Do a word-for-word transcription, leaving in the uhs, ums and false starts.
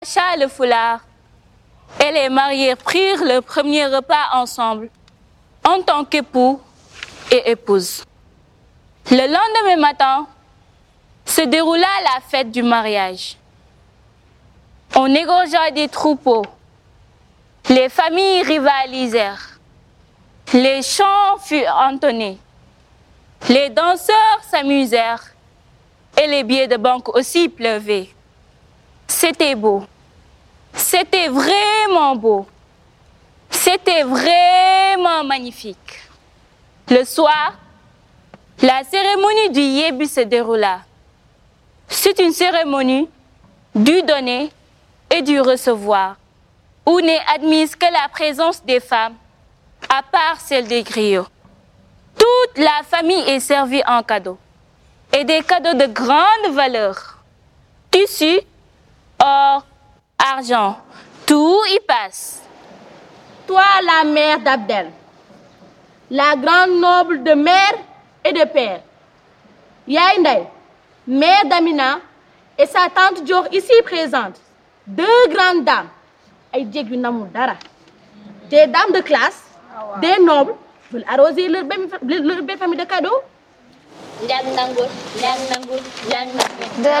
attacha le foulard et les mariés prirent le premier repas ensemble en tant qu'époux et épouse. Le lendemain matin se déroula la fête du mariage. On égorgea des troupeaux. Les familles rivalisèrent. Les chants furent entonnés. Les danseurs s'amusèrent et les billets de banque aussi pleuvaient. C'était beau. C'était vraiment beau. C'était vraiment magnifique. Le soir, la cérémonie du Yébi se déroula. C'est une cérémonie du donner et du recevoir, où n'est admise que la présence des femmes, à part celle des griots. Toute la famille est servie en cadeaux, et des cadeaux de grande valeur. Tissu, or, argent, tout y passe. Toi, la mère d'Abdel, la grande noble de mère et de père, Yaïndé, mère d'Amina, et sa tante Dior ici présente, deux grandes dames, des dames de classe, des nobles, veulent arroser leur belle, leur belle famille de cadeaux. De